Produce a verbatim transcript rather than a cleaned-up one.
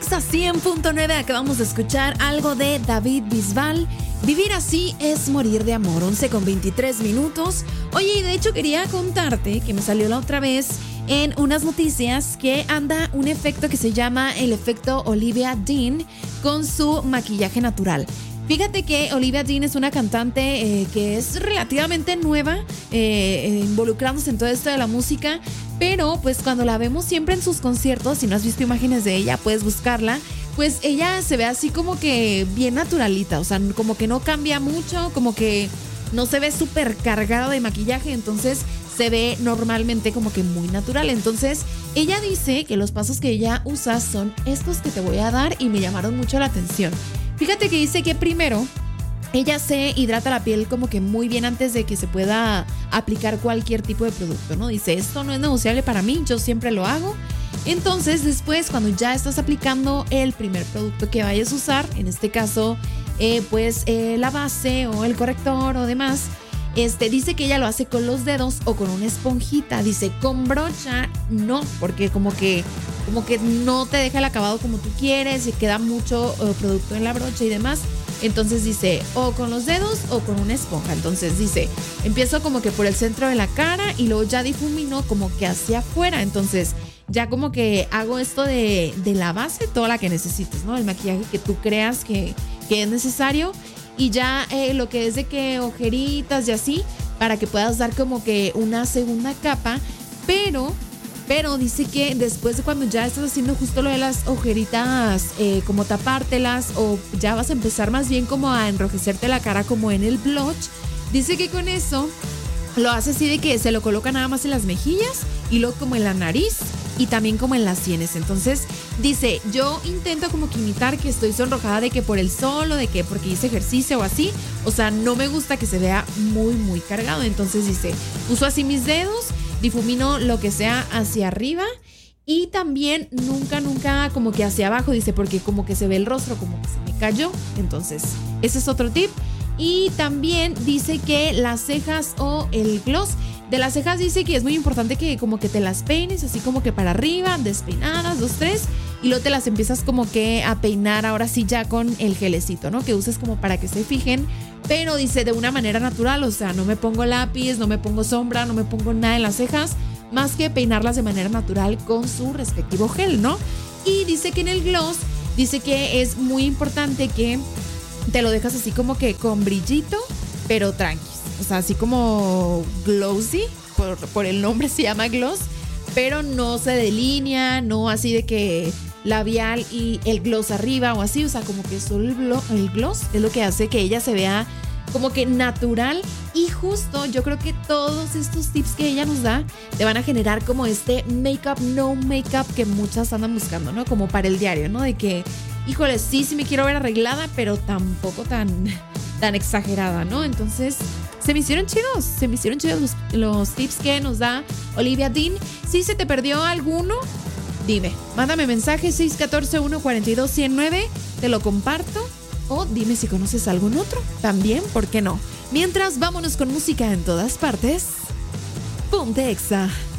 Exa cien punto nueve, acabamos de escuchar algo de David Bisbal. Vivir así es morir de amor, once con veintitrés minutos. Oye, y de hecho quería contarte que me salió la otra vez en unas noticias que anda un efecto que se llama el efecto Olivia Dean con su maquillaje natural. Fíjate que Olivia Dean es una cantante eh, que es relativamente nueva, eh, involucrándose en todo esto de la música, pero pues cuando la vemos siempre en sus conciertos, si no has visto imágenes de ella, puedes buscarla, pues ella se ve así como que bien naturalita, o sea, como que no cambia mucho, como que no se ve súper cargada de maquillaje, entonces se ve normalmente como que muy natural. Entonces ella dice que los pasos que ella usa son estos que te voy a dar y me llamaron mucho la atención. Fíjate que dice que primero ella se hidrata la piel como que muy bien antes de que se pueda aplicar cualquier tipo de producto, ¿no? Dice, esto no es negociable para mí, yo siempre lo hago. Entonces después, cuando ya estás aplicando el primer producto que vayas a usar, en este caso eh, pues eh, la base o el corrector o demás, Este, dice que ella lo hace con los dedos o con una esponjita. Dice, con brocha no, porque como que, como que no te deja el acabado como tú quieres y queda mucho uh, producto en la brocha y demás. Entonces dice, o con los dedos o con una esponja. Entonces dice, empiezo como que por el centro de la cara y luego ya difumino como que hacia afuera. Entonces ya como que hago esto de, de la base, toda la que necesites, ¿no? El maquillaje que tú creas que, que es necesario. Y ya eh, lo que es de que ojeritas y así, para que puedas dar como que una segunda capa. Pero, pero dice que después de cuando ya estás haciendo justo lo de las ojeritas, eh, como tapártelas, o ya vas a empezar más bien como a enrojecerte la cara como en el blush, dice que con eso lo hace así de que se lo coloca nada más en las mejillas y luego como en la nariz y también como en las sienes. Entonces dice, yo intento como que imitar que estoy sonrojada de que por el sol o de que porque hice ejercicio o así, o sea, no me gusta que se vea muy muy cargado. Entonces dice, uso así mis dedos, difumino lo que sea hacia arriba y también nunca nunca como que hacia abajo, dice, porque como que se ve el rostro como que se me cayó. Entonces ese es otro tip. Y también dice que las cejas o el gloss de las cejas, dice que es muy importante que como que te las peines así como que para arriba, despeinadas, dos, tres, y luego te las empiezas como que a peinar ahora sí ya con el gelecito, ¿no? Que uses como para que se fijen, pero dice de una manera natural, o sea, no me pongo lápiz, no me pongo sombra, no me pongo nada en las cejas, más que peinarlas de manera natural con su respectivo gel, ¿no? Y dice que en el gloss, dice que es muy importante que te lo dejas así como que con brillito, pero tranqui. O sea, así como glossy, por, por el nombre se llama gloss, pero no se delinea, no así de que labial y el gloss arriba o así. O sea, como que solo el, blo- el gloss es lo que hace que ella se vea como que natural. Y justo yo creo que todos estos tips que ella nos da te van a generar como este make-up, no make-up que muchas andan buscando, ¿no? Como para el diario, ¿no? De que, híjole, sí, sí me quiero ver arreglada, pero tampoco tan, tan exagerada, ¿no? Entonces se me hicieron chidos, se me hicieron chidos los, los tips que nos da Olivia Dean. Si se te perdió alguno, dime, mándame mensaje seis uno cuatro, uno cuatro dos, uno cero nueve, te lo comparto. O dime si conoces algún otro, también, ¿por qué no? Mientras, vámonos con música en todas partes. Ponte Exa.